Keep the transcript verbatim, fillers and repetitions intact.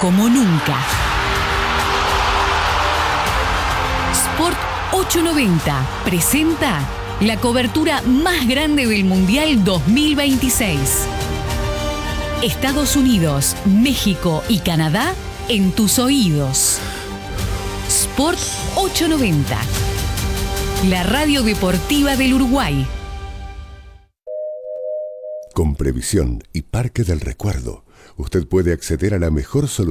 como nunca. Sport ochocientos noventa presenta la cobertura más grande del Mundial dos mil veintiséis. Estados Unidos, México y Canadá en tus oídos. Sport ochocientos noventa, la radio deportiva del Uruguay. Con Previsión y Parque del Recuerdo, usted puede acceder a la mejor solución